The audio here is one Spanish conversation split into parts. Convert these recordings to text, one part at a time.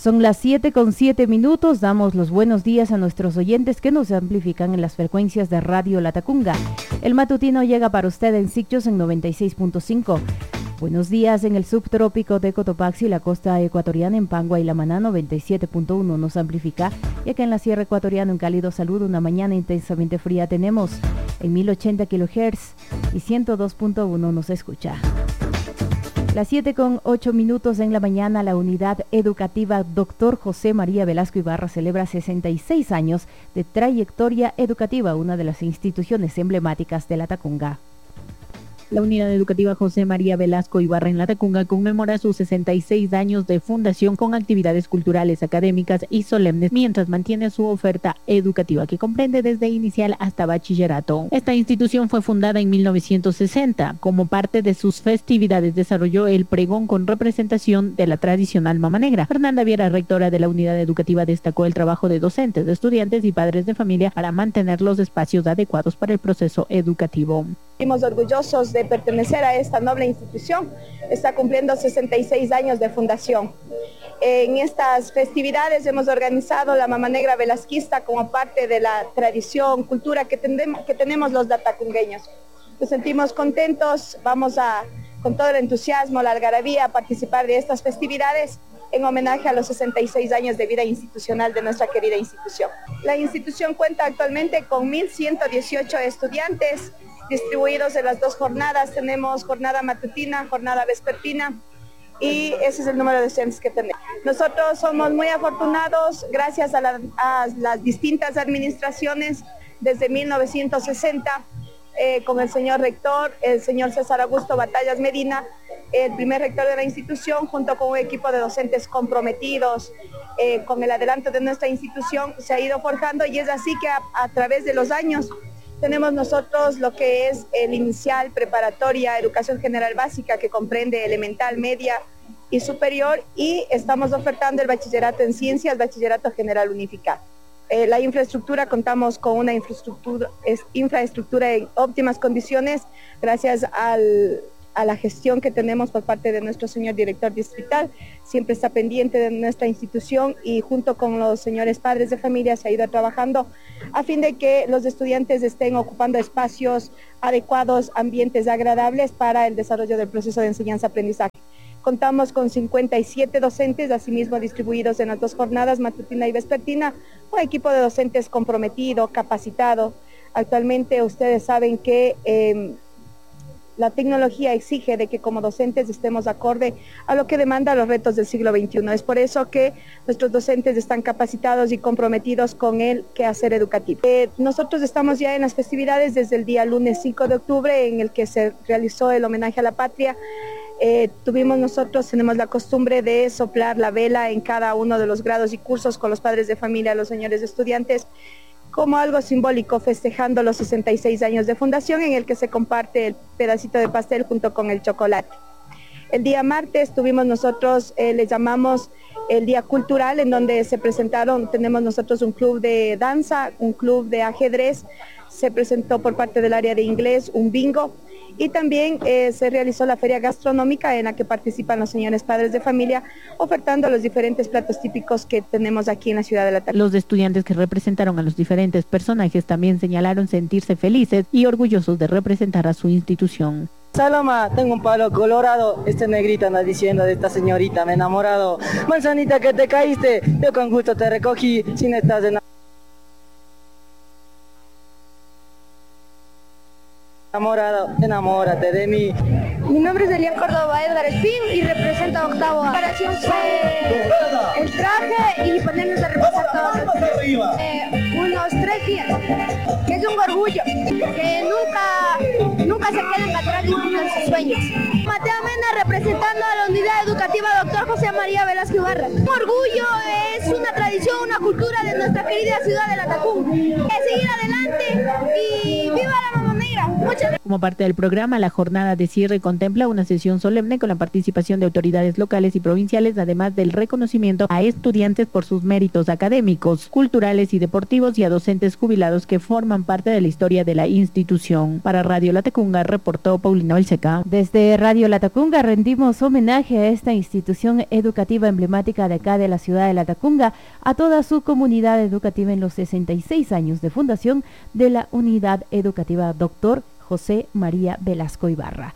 Son las 7:07. Damos los buenos días a nuestros oyentes que nos amplifican en las frecuencias de Radio Latacunga. El matutino llega para usted en Sicchos en 96.5. Buenos días en el subtrópico de Cotopaxi, la costa ecuatoriana en Pangua y La Maná 97.1 nos amplifica, y acá en la Sierra Ecuatoriana un cálido saludo, una mañana intensamente fría tenemos en 1080 kHz y 102.1 nos escucha. Las 7:08 en la mañana, la unidad educativa Dr. José María Velasco Ibarra celebra 66 años de trayectoria educativa, una de las instituciones emblemáticas de Latacunga. La unidad educativa José María Velasco Ibarra en Latacunga conmemora sus 66 años de fundación con actividades culturales, académicas y solemnes, mientras mantiene su oferta educativa que comprende desde inicial hasta bachillerato. Esta institución fue fundada en 1960. Como parte de sus festividades desarrolló el pregón con representación de la tradicional mama negra. Fernanda Viera, rectora de la unidad educativa, destacó el trabajo de docentes, de estudiantes y padres de familia para mantener los espacios adecuados para el proceso educativo. Estamos orgullosos de pertenecer a esta noble institución. Está cumpliendo 66 años de fundación. En estas festividades hemos organizado la Mama Negra Velasquista como parte de la tradición, cultura que tenemos los latacungueños. Nos sentimos contentos, con todo el entusiasmo, la algarabía, a participar de estas festividades en homenaje a los 66 años de vida institucional de nuestra querida institución. La institución cuenta actualmente con 1.118 estudiantes, distribuidos en las dos jornadas. Tenemos jornada matutina, jornada vespertina, y ese es el número de estudiantes que tenemos. Nosotros somos muy afortunados gracias a las distintas administraciones desde 1960, con el señor rector, el señor César Augusto Batallas Medina, el primer rector de la institución, junto con un equipo de docentes comprometidos con el adelanto de nuestra institución, se ha ido forjando, y es así que a través de los años tenemos nosotros lo que es el inicial, preparatoria, educación general básica, que comprende elemental, media y superior, y estamos ofertando el bachillerato en ciencias, bachillerato general unificado. La infraestructura, contamos con una infraestructura en óptimas condiciones gracias a la gestión que tenemos por parte de nuestro señor director distrital. Siempre está pendiente de nuestra institución, y junto con los señores padres de familia se ha ido trabajando a fin de que los estudiantes estén ocupando espacios adecuados, ambientes agradables para el desarrollo del proceso de enseñanza-aprendizaje. Contamos con 57 docentes, asimismo distribuidos en las dos jornadas, matutina y vespertina, un equipo de docentes comprometido, capacitado. Actualmente ustedes saben que la tecnología exige de que como docentes estemos acorde a lo que demanda los retos del siglo XXI. Es por eso que nuestros docentes están capacitados y comprometidos con el quehacer educativo. Nosotros estamos ya en las festividades desde el día lunes 5 de octubre, en el que se realizó el homenaje a la patria. Tenemos la costumbre de soplar la vela en cada uno de los grados y cursos con los padres de familia, los señores estudiantes, como algo simbólico, festejando los 66 años de fundación, en el que se comparte el pedacito de pastel junto con el chocolate. El día martes tuvimos nosotros, le llamamos el día cultural, en donde se presentaron, tenemos nosotros un club de danza, un club de ajedrez, se presentó por parte del área de inglés un bingo, y también se realizó la feria gastronómica, en la que participan los señores padres de familia, ofertando los diferentes platos típicos que tenemos aquí en la ciudad de Latacunga. Los estudiantes que representaron a los diferentes personajes también señalaron sentirse felices y orgullosos de representar a su institución. Saloma, tengo un palo colorado, este negrito anda diciendo de esta señorita, me he enamorado. Manzanita, que te caíste, yo con gusto te recogí, si no estás enamorado, enamórate de mí. Mi nombre es Elian Córdoba Edgar Espín y represento a octavo A. La preparación fue el traje y ponernos a repasar todos unos 3 días, que es un orgullo, que nunca se queden atrás de sus sueños. Mateo Mena, representando a la unidad educativa Dr. José María Velasco Ibarra. Un orgullo, es una tradición, una cultura de nuestra querida ciudad de Latacunga. Seguir adelante y viva la Mama Negra. Muchas gracias. Como parte del programa, la jornada de cierre contempla una sesión solemne con la participación de autoridades locales y provinciales, además del reconocimiento a estudiantes por sus méritos académicos, culturales y deportivos y a docentes jubilados que forman parte de la historia de la institución. Para Radio Latacunga, reportó Paulina Balseca. Desde Radio Latacunga rendimos homenaje a esta institución educativa emblemática de acá de la ciudad de Latacunga, a toda su comunidad educativa en los 66 años de fundación de la Unidad Educativa Dr. José María Velasco Ibarra.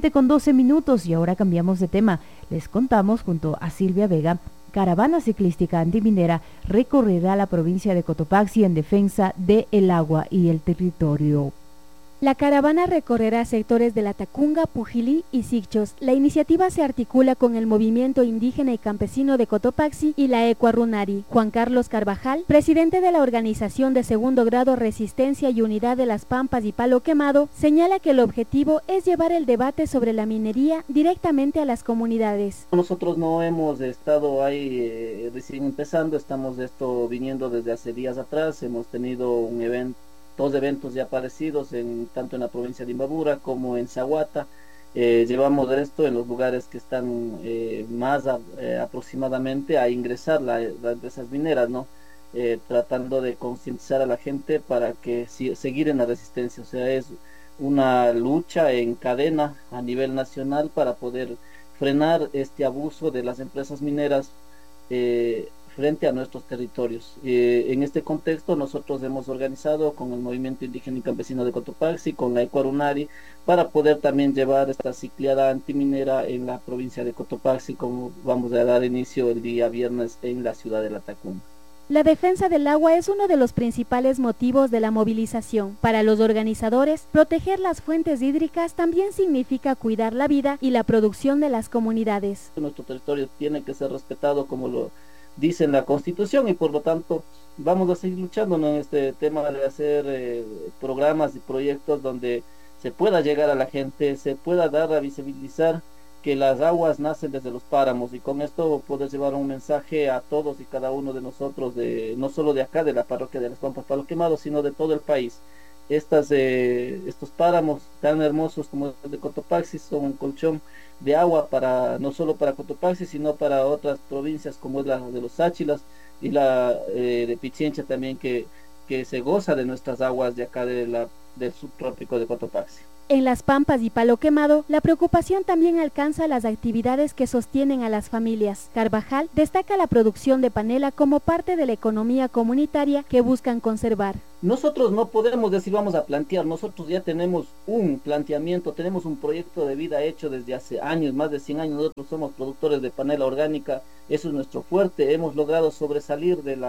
7:12 y ahora cambiamos de tema. Les contamos junto a Silvia Vega, caravana ciclística antiminera recorrerá la provincia de Cotopaxi en defensa del agua y el territorio. La caravana recorrerá sectores de Latacunga, Pujilí y Sicchos. La iniciativa se articula con el movimiento indígena y campesino de Cotopaxi y la Ecuarunari. Juan Carlos Carvajal, presidente de la organización de segundo grado Resistencia y Unidad de las Pampas y Palo Quemado, señala que el objetivo es llevar el debate sobre la minería directamente a las comunidades. Nosotros no hemos estado ahí recién empezando, estamos viniendo desde hace días atrás, hemos tenido dos eventos ya parecidos, tanto en la provincia de Imbabura como en Zaguata. Llevamos esto en los lugares que están más aproximadamente a ingresar las empresas mineras, ¿no? Tratando de concientizar a la gente para que seguir en la resistencia. O sea, es una lucha en cadena a nivel nacional para poder frenar este abuso de las empresas mineras frente a nuestros territorios. En este contexto nosotros hemos organizado con el Movimiento Indígena y Campesino de Cotopaxi, con la Ecuarunari, para poder también llevar esta cicleada antiminera en la provincia de Cotopaxi, como vamos a dar inicio el día viernes en la ciudad de Latacunga. La defensa del agua es uno de los principales motivos de la movilización. Para los organizadores, proteger las fuentes hídricas también significa cuidar la vida y la producción de las comunidades. Nuestro territorio tiene que ser respetado como lo dice en la Constitución y por lo tanto vamos a seguir luchando en este tema de hacer programas y proyectos donde se pueda llegar a la gente, se pueda dar a visibilizar que las aguas nacen desde los páramos, y con esto poder llevar un mensaje a todos y cada uno de nosotros, no solo de acá de la parroquia de las Pampas Palo Quemado, sino de todo el país. Estos páramos tan hermosos como el de Cotopaxi son un colchón de agua no solo para Cotopaxi, sino para otras provincias como es la de los Sáchilas y la de Pichincha también, que se goza de nuestras aguas de acá del subtrópico de Cotopaxi. En las Pampas y Palo Quemado, la preocupación también alcanza las actividades que sostienen a las familias. Carvajal destaca la producción de panela como parte de la economía comunitaria que buscan conservar. Nosotros no podemos decir vamos a plantear, nosotros ya tenemos un planteamiento, tenemos un proyecto de vida hecho desde hace años, más de 100 años. Nosotros somos productores de panela orgánica, eso es nuestro fuerte, hemos logrado sobresalir de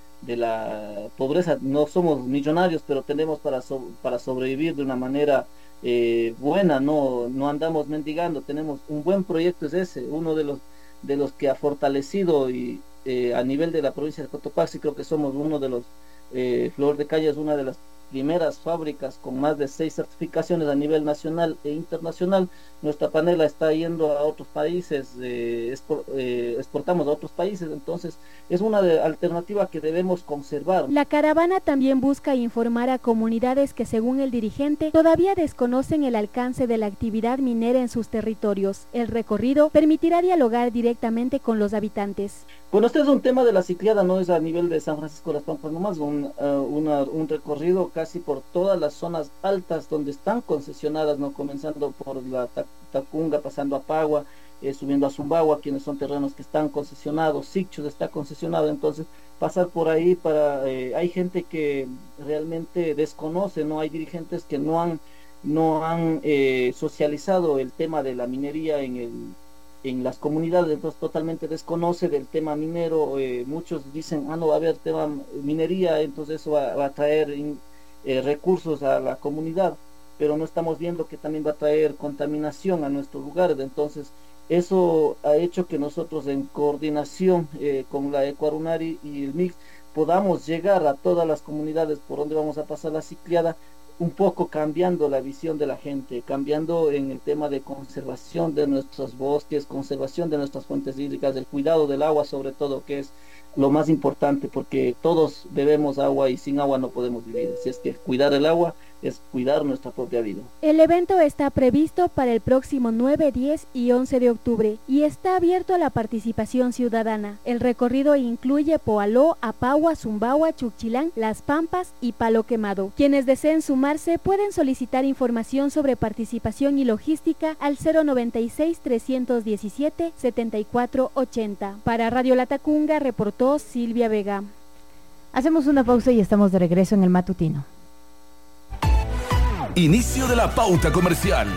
la pobreza, no somos millonarios, pero tenemos para sobrevivir de una manera buena, no andamos mendigando, tenemos un buen proyecto, es ese, uno de los que ha fortalecido y a nivel de la provincia de Cotopaxi. Creo que somos uno de los, Flor de Calle es una de las primeras fábricas con más de 6 certificaciones a nivel nacional e internacional. Nuestra panela está yendo a otros países, exportamos a otros países, entonces es una alternativa que debemos conservar. La caravana también busca informar a comunidades que, según el dirigente, todavía desconocen el alcance de la actividad minera en sus territorios. El recorrido permitirá dialogar directamente con los habitantes. Bueno, este es un tema de la cicleada, no es a nivel de San Francisco de las Pampas nomás, un recorrido casi por todas las zonas altas donde están concesionadas, no comenzando por la Tacunga, pasando a Pagua, subiendo a Zumbagua, quienes son terrenos que están concesionados. Sicchos está concesionado, entonces pasar por ahí hay gente que realmente desconoce, no hay dirigentes que no han socializado el tema de la minería en las comunidades, entonces totalmente desconoce del tema minero. Muchos dicen, no va a haber tema minería, entonces eso va a traer recursos a la comunidad, pero no estamos viendo que también va a traer contaminación a nuestros lugares. Entonces eso ha hecho que nosotros, en coordinación con la Ecuarunari y el MIX, podamos llegar a todas las comunidades por donde vamos a pasar la cicleada, un poco cambiando la visión de la gente, cambiando en el tema de conservación de nuestros bosques, conservación de nuestras fuentes hídricas, el cuidado del agua sobre todo, que es lo más importante, porque todos bebemos agua y sin agua no podemos vivir. Así es que cuidar el agua es cuidar nuestra propia vida. El evento está previsto para el próximo 9, 10 y 11 de octubre y está abierto a la participación ciudadana. El recorrido incluye Poaló, Apagua, Zumbagua, Chuquilán, Las Pampas y Palo Quemado. Quienes deseen sumarse pueden solicitar información sobre participación y logística al 096-317-7480. Para Radio Latacunga reportó Silvia Vega. Hacemos una pausa y estamos de regreso en el matutino. Inicio de la pauta comercial.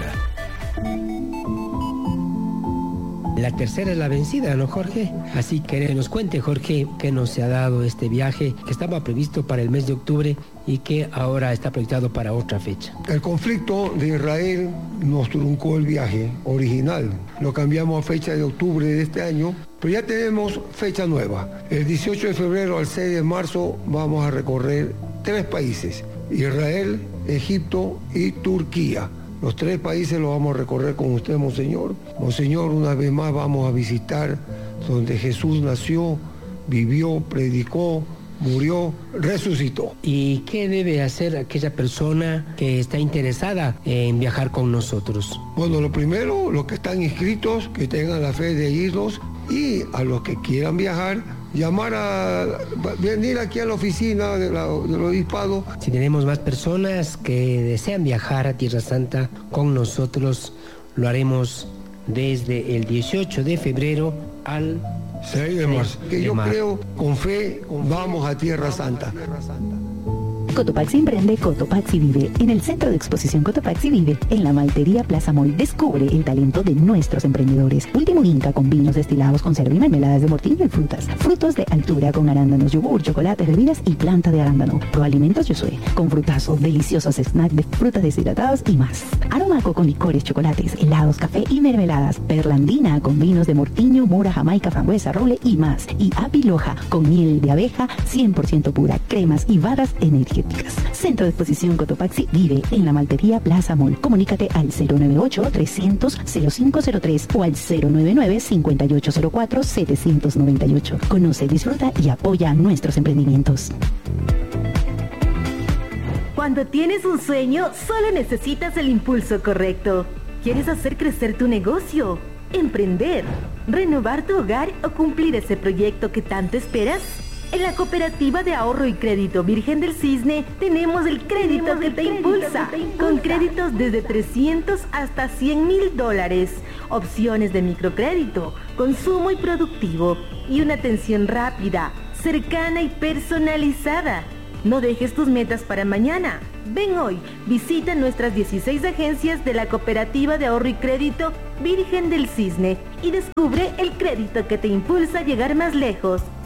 La tercera es la vencida, ¿no, Jorge? Así que nos cuente, Jorge, qué nos ha dado este viaje que estaba previsto para el mes de octubre y que ahora está proyectado para otra fecha. El conflicto de Israel nos truncó el viaje original. Lo cambiamos a fecha de octubre de este año, pero ya tenemos fecha nueva. El 18 de febrero al 6 de marzo vamos a recorrer 3 países: Israel, Egipto y Turquía. Los 3 países los vamos a recorrer con usted, Monseñor. Monseñor, una vez más vamos a visitar donde Jesús nació, vivió, predicó, murió, resucitó. ¿Y qué debe hacer aquella persona que está interesada en viajar con nosotros? Bueno, lo primero, los que están inscritos, que tengan la fe de irnos, y a los que quieran viajar, venir aquí a la oficina del obispado. Si tenemos más personas que desean viajar a Tierra Santa con nosotros, lo haremos desde el 18 de febrero al 6 de marzo. Que yo creo, con fe, vamos a Tierra Santa. Cotopaxi emprende, Cotopaxi vive. En el Centro de Exposición Cotopaxi vive, en la Maltería Plaza Mall, descubre el talento de nuestros emprendedores. Último Inca con vinos destilados, conserva y mermeladas de mortillo y frutas. Frutos de altura con arándanos, yogur, chocolate, bebidas y planta de arándano. Proalimentos Yosue, con frutazos, deliciosos snacks de frutas deshidratados y más. Aromaco con licores, chocolates, helados, café y mermeladas. Perlandina con vinos de mortiño, mora, jamaica, frambuesa, roble y más. Y Apiloja con miel de abeja 100% pura, cremas y barras energéticas. Centro de Exposición Cotopaxi vive en la Maltería Plaza Mall. Comunícate al 098-300-0503 o al 099-5804-798. Conoce, disfruta y apoya nuestros emprendimientos. Cuando tienes un sueño, solo necesitas el impulso correcto. ¿Quieres hacer crecer tu negocio? ¿Emprender? ¿Renovar tu hogar o cumplir ese proyecto que tanto esperas? En la Cooperativa de Ahorro y Crédito Virgen del Cisne tenemos el crédito que te impulsa, con créditos desde 300 hasta $100,000, opciones de microcrédito, consumo y productivo, y una atención rápida, cercana y personalizada. No dejes tus metas para mañana. Ven hoy, visita nuestras 16 agencias de la Cooperativa de Ahorro y Crédito Virgen del Cisne y descubre el crédito que te impulsa a llegar más lejos.